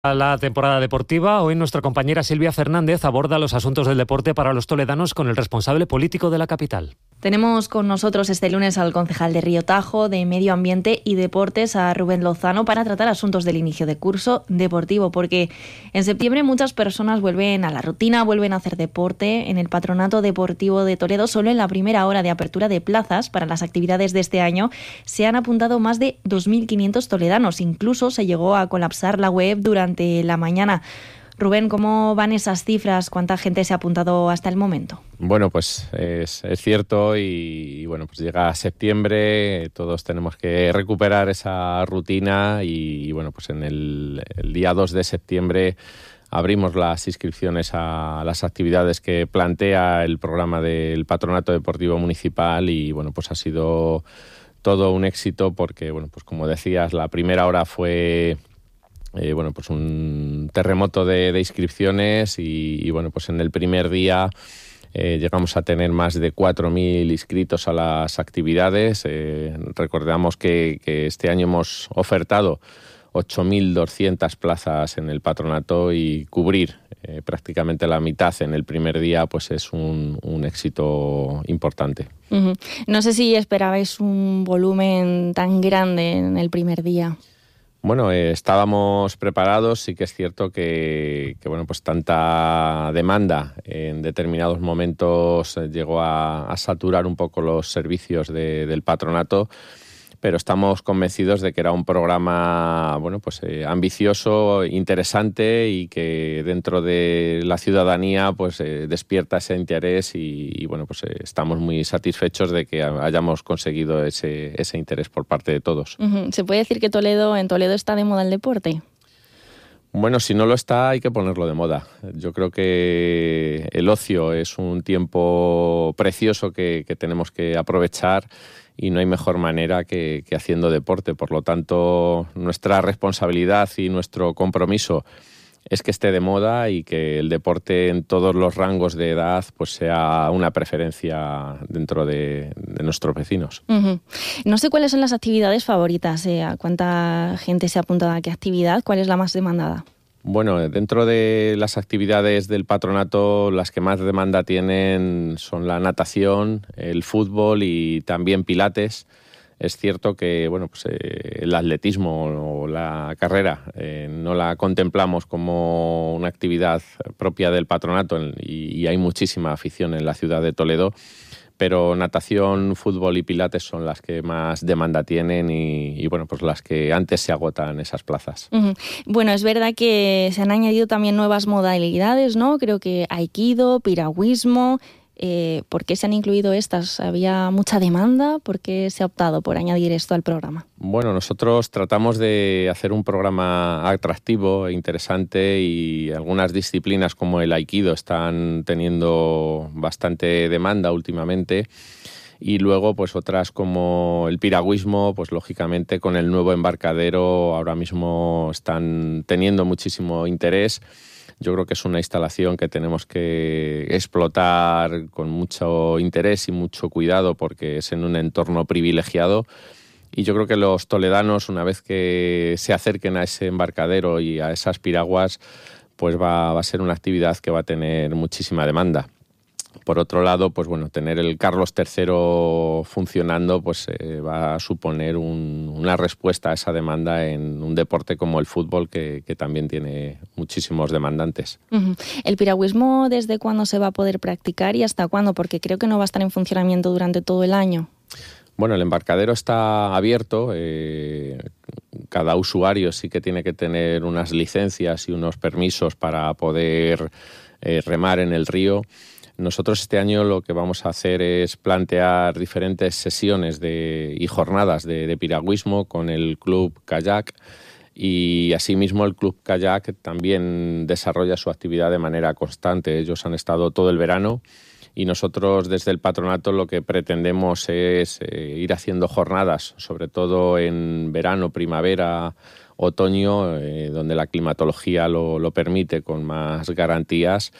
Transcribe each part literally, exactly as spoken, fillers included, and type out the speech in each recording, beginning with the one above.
A la temporada deportiva, hoy nuestra compañera Silvia Fernández aborda los asuntos del deporte para los toledanos con el responsable político de la capital. Tenemos con nosotros este lunes al concejal de Río Tajo, de Medio Ambiente y Deportes, a Rubén Lozano, para tratar asuntos del inicio de curso deportivo, porque en septiembre muchas personas vuelven a la rutina, vuelven a hacer deporte. En el Patronato Deportivo de Toledo, solo en la primera hora de apertura de plazas para las actividades de este año, se han apuntado más de dos mil quinientos toledanos. Incluso se llegó a colapsar la web durante la mañana. Rubén, ¿cómo van esas cifras? ¿Cuánta gente se ha apuntado hasta el momento? Bueno, pues es, es cierto y, y bueno, pues llega septiembre, todos tenemos que recuperar esa rutina y, y bueno, pues en el, el día dos de septiembre abrimos las inscripciones a las actividades que plantea el programa del Patronato Deportivo Municipal y bueno, pues ha sido todo un éxito porque, bueno, pues como decías, la primera hora fue... Eh, bueno, pues un terremoto de, de inscripciones y, y bueno, pues en el primer día eh, llegamos a tener más de cuatro mil inscritos a las actividades. Eh, recordamos que, que este año hemos ofertado ocho mil doscientas plazas en el patronato y cubrir eh, prácticamente la mitad en el primer día pues es un, un éxito importante. Uh-huh. No sé si esperabais un volumen tan grande en el primer día. Bueno, eh, estábamos preparados, sí que es cierto que, que bueno, pues tanta demanda en determinados momentos eh, llegó a, a saturar un poco los servicios de, del patronato, pero estamos convencidos de que era un programa, bueno, pues eh, ambicioso, interesante y que dentro de la ciudadanía pues eh, despierta ese interés y, y bueno, pues eh, estamos muy satisfechos de que hayamos conseguido ese, ese interés por parte de todos. Uh-huh. ¿Se puede decir que Toledo, en Toledo está de moda el deporte? Bueno, si no lo está, hay que ponerlo de moda. Yo creo que el ocio es un tiempo precioso que, que tenemos que aprovechar y no hay mejor manera que, que haciendo deporte. Por lo tanto, nuestra responsabilidad y nuestro compromiso es que esté de moda y que el deporte en todos los rangos de edad pues sea una preferencia dentro de, de nuestros vecinos. Uh-huh. No sé cuáles son las actividades favoritas, eh, ¿cuánta gente se ha apuntado a qué actividad? ¿Cuál es la más demandada? Bueno, dentro de las actividades del patronato, las que más demanda tienen son la natación, el fútbol y también pilates. Es cierto que bueno, pues, eh, el atletismo o la carrera eh, no la contemplamos como una actividad propia del patronato y, y hay muchísima afición en la ciudad de Toledo, pero natación, fútbol y pilates son las que más demanda tienen y, y bueno, pues las que antes se agotan esas plazas. Uh-huh. Bueno, es verdad que se han añadido también nuevas modalidades, ¿no? Creo que aikido, piragüismo. Eh, ¿Por qué se han incluido estas? ¿Había mucha demanda? ¿Por qué se ha optado por añadir esto al programa? Bueno, nosotros tratamos de hacer un programa atractivo e interesante y algunas disciplinas como el aikido están teniendo bastante demanda últimamente y luego pues otras como el piragüismo, pues lógicamente con el nuevo embarcadero ahora mismo están teniendo muchísimo interés. Yo creo que es una instalación que tenemos que explotar con mucho interés y mucho cuidado porque es en un entorno privilegiado y yo creo que los toledanos, una vez que se acerquen a ese embarcadero y a esas piraguas, pues va, va a ser una actividad que va a tener muchísima demanda. Por otro lado, pues bueno, tener el Carlos tercero funcionando pues eh, va a suponer un, una respuesta a esa demanda en un deporte como el fútbol que, que también tiene muchísimos demandantes. Uh-huh. ¿El piragüismo desde cuándo se va a poder practicar y hasta cuándo? Porque creo que no va a estar en funcionamiento durante todo el año. Bueno, el embarcadero está abierto. Eh, cada usuario sí que tiene que tener unas licencias y unos permisos para poder eh, remar en el río. Nosotros este año lo que vamos a hacer es plantear diferentes sesiones de, y jornadas de, de piragüismo con el Club Kayak y asimismo el Club Kayak también desarrolla su actividad de manera constante. Ellos han estado todo el verano y nosotros desde el patronato lo que pretendemos es eh, ir haciendo jornadas, sobre todo en verano, primavera, otoño, eh, donde la climatología lo, lo permite con más garantías.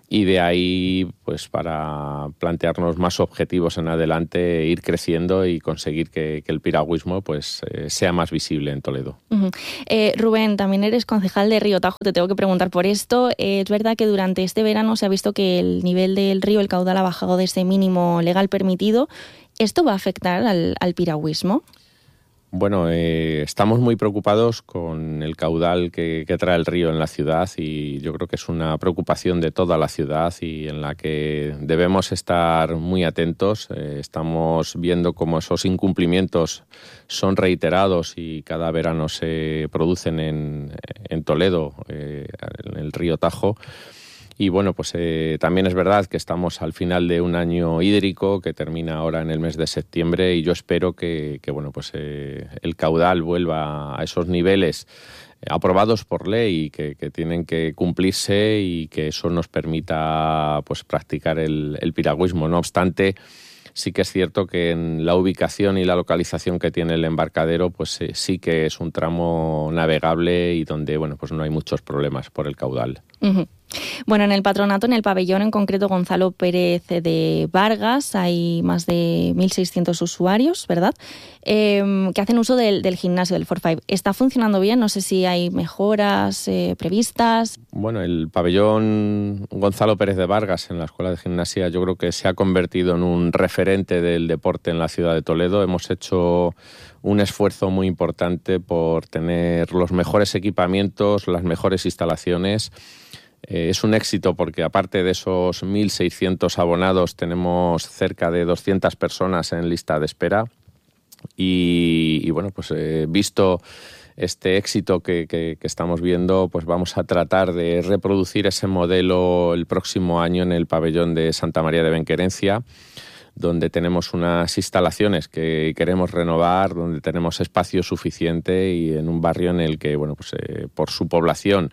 y de ahí, pues para plantearnos más objetivos en adelante, ir creciendo y conseguir que, que el piragüismo pues eh, sea más visible en Toledo. Uh-huh. Eh, Rubén, también eres concejal de Río Tajo, te tengo que preguntar por esto. Eh, es verdad que durante este verano se ha visto que el nivel del río, el caudal ha bajado de ese mínimo legal permitido. ¿Esto va a afectar al, al piragüismo? Bueno, eh, estamos muy preocupados con el caudal que, que trae el río en la ciudad y yo creo que es una preocupación de toda la ciudad y en la que debemos estar muy atentos. Eh, estamos viendo cómo esos incumplimientos son reiterados y cada verano se producen en, en Toledo, eh, en el río Tajo. Y bueno, pues eh, también es verdad que estamos al final de un año hídrico que termina ahora en el mes de septiembre y yo espero que, que bueno, pues eh, el caudal vuelva a esos niveles aprobados por ley y que, que tienen que cumplirse y que eso nos permita pues practicar el, el piragüismo. No obstante, sí que es cierto que en la ubicación y la localización que tiene el embarcadero, pues eh, sí que es un tramo navegable y donde bueno, pues no hay muchos problemas por el caudal. Uh-huh. Bueno, en el patronato, en el pabellón en concreto Gonzalo Pérez de Vargas, hay más de mil seiscientos usuarios, ¿verdad? Eh, que hacen uso del, del gimnasio, del Four Five. ¿Está funcionando bien? No sé si hay mejoras eh, previstas. Bueno, el pabellón Gonzalo Pérez de Vargas en la Escuela de Gimnasia yo creo que se ha convertido en un referente del deporte en la ciudad de Toledo. Hemos hecho un esfuerzo muy importante por tener los mejores equipamientos, las mejores instalaciones. Eh, es un éxito porque aparte de esos mil seiscientos abonados tenemos cerca de doscientas personas en lista de espera y, y bueno, pues eh, visto este éxito que, que, que estamos viendo, pues vamos a tratar de reproducir ese modelo el próximo año en el pabellón de Santa María de Benquerencia, donde tenemos unas instalaciones que queremos renovar, donde tenemos espacio suficiente y en un barrio en el que, bueno, pues eh, por su población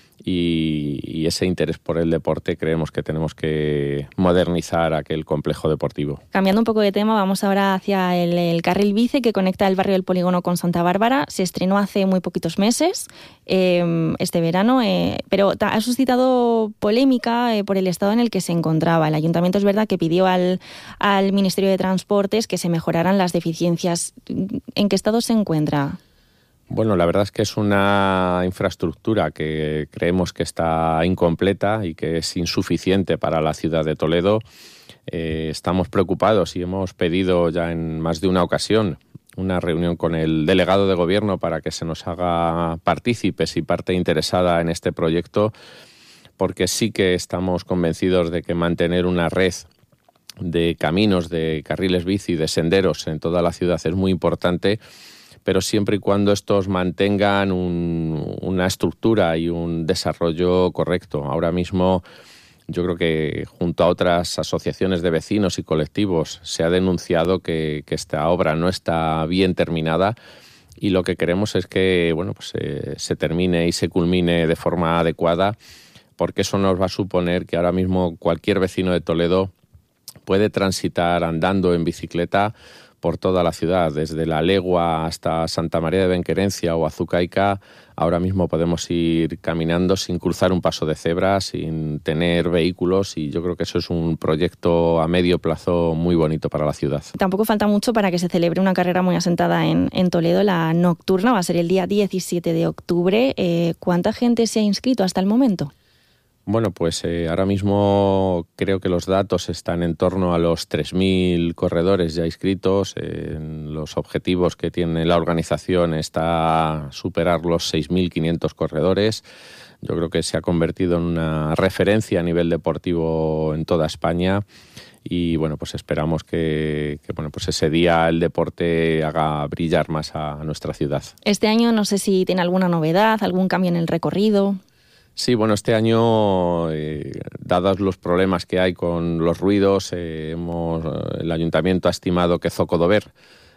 y, y ese interés por el deporte creemos que tenemos que modernizar aquel complejo deportivo. Cambiando un poco de tema, vamos ahora hacia el, el carril bici que conecta el barrio del Polígono con Santa Bárbara. Se estrenó hace muy poquitos meses, eh, este verano, eh, pero ha suscitado polémica eh, por el estado en el que se encontraba. El ayuntamiento es verdad que pidió al, al Ministerio de Transportes que se mejoraran las deficiencias. ¿En qué estado se encuentra? Bueno, la verdad es que es una infraestructura que creemos que está incompleta y que es insuficiente para la ciudad de Toledo. Eh, estamos preocupados y hemos pedido ya en más de una ocasión una reunión con el delegado de gobierno para que se nos haga partícipes y parte interesada en este proyecto, porque sí que estamos convencidos de que mantener una red de caminos, de carriles bici, de senderos en toda la ciudad es muy importante, pero siempre y cuando estos mantengan un, una estructura y un desarrollo correcto. Ahora mismo yo creo que junto a otras asociaciones de vecinos y colectivos se ha denunciado que, que esta obra no está bien terminada y lo que queremos es que bueno, pues, eh, se termine y se culmine de forma adecuada, porque eso nos va a suponer que ahora mismo cualquier vecino de Toledo puede transitar andando en bicicleta por toda la ciudad, desde La Legua hasta Santa María de Benquerencia o Azucaica. Ahora mismo podemos ir caminando sin cruzar un paso de cebra, sin tener vehículos, y yo creo que eso es un proyecto a medio plazo muy bonito para la ciudad. Tampoco falta mucho para que se celebre una carrera muy asentada en, en Toledo, la nocturna. Va a ser el día diecisiete de octubre. Eh, ¿Cuánta gente se ha inscrito hasta el momento? Bueno, pues eh, ahora mismo creo que los datos están en torno a los tres mil corredores ya inscritos. Eh, los objetivos que tiene la organización está superar los seis mil quinientos corredores. Yo creo que se ha convertido en una referencia a nivel deportivo en toda España y bueno, pues esperamos que, que bueno, pues ese día el deporte haga brillar más a, a nuestra ciudad. Este año no sé si tiene alguna novedad, algún cambio en el recorrido. Sí, bueno, este año, eh, dados los problemas que hay con los ruidos, eh, hemos, el ayuntamiento ha estimado que Zocodover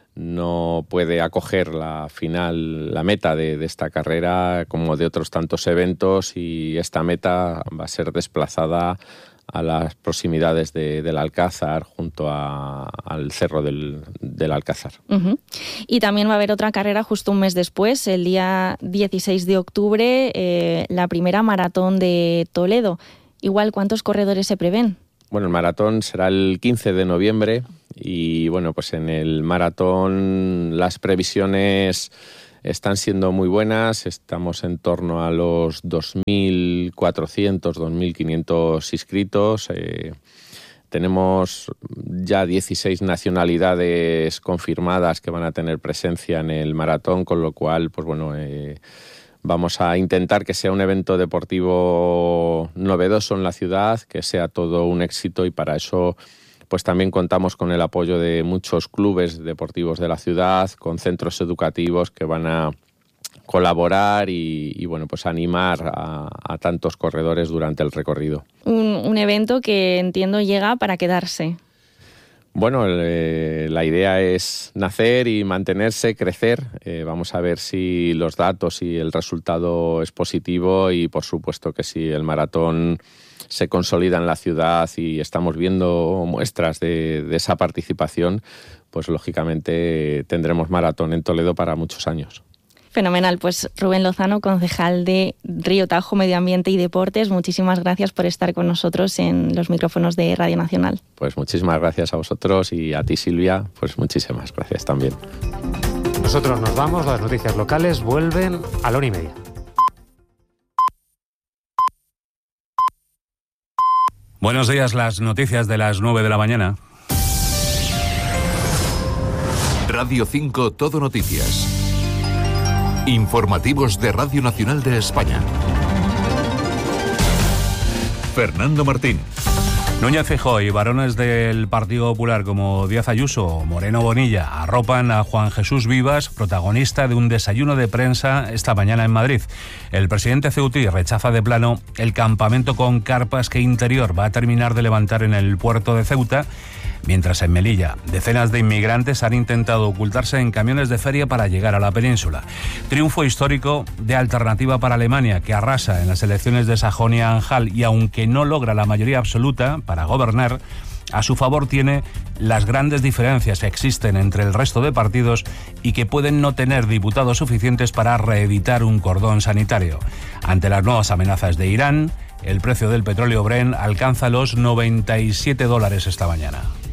no puede acoger la final, la meta de, de esta carrera, como de otros tantos eventos, y esta meta va a ser desplazada a las proximidades de, del Alcázar, junto a, al cerro del, del Alcázar. Uh-huh. Y también va a haber otra carrera justo un mes después, el día dieciséis de octubre, eh, la primera maratón de Toledo. igual, ¿cuántos corredores se prevén? Bueno, el maratón será el quince de noviembre y bueno, pues en el maratón las previsiones están siendo muy buenas. Estamos en torno a los dos mil cuatrocientos, dos mil quinientos inscritos. Eh, tenemos ya dieciséis nacionalidades confirmadas que van a tener presencia en el maratón, con lo cual, pues bueno, eh, vamos a intentar que sea un evento deportivo novedoso en la ciudad, que sea todo un éxito, y para eso pues también contamos con el apoyo de muchos clubes deportivos de la ciudad, con centros educativos que van a colaborar y, y bueno, pues animar a, a tantos corredores durante el recorrido. Un, un evento que entiendo llega para quedarse. Bueno, eh, la idea es nacer y mantenerse, crecer. Eh, vamos a ver si los datos y el resultado es positivo y, por supuesto, que si el maratón se consolida en la ciudad y estamos viendo muestras de, de esa participación, pues lógicamente tendremos maratón en Toledo para muchos años. Fenomenal. Pues Rubén Lozano, concejal de Río Tajo, Medio Ambiente y Deportes, muchísimas gracias por estar con nosotros en los micrófonos de Radio Nacional. Pues muchísimas gracias a vosotros, y a ti, Silvia, pues muchísimas gracias también. Nosotros nos vamos, las noticias locales vuelven a la una y media. Buenos días, las noticias de las nueve de la mañana. Radio cinco Todo Noticias. Informativos de Radio Nacional de España. Fernando Martín. Núñez Feijóo y varones del Partido Popular como Díaz Ayuso o Moreno Bonilla arropan a Juan Jesús Vivas, protagonista de un desayuno de prensa esta mañana en Madrid. El presidente ceutí rechaza de plano el campamento con carpas que Interior va a terminar de levantar en el puerto de Ceuta, mientras en Melilla decenas de inmigrantes han intentado ocultarse en camiones de feria para llegar a la península. Triunfo histórico de Alternativa para Alemania, que arrasa en las elecciones de Sajonia-Anhalt y, aunque no logra la mayoría absoluta para gobernar, a su favor tiene las grandes diferencias que existen entre el resto de partidos y que pueden no tener diputados suficientes para reeditar un cordón sanitario. Ante las nuevas amenazas de Irán, el precio del petróleo Brent alcanza los noventa y siete dólares esta mañana.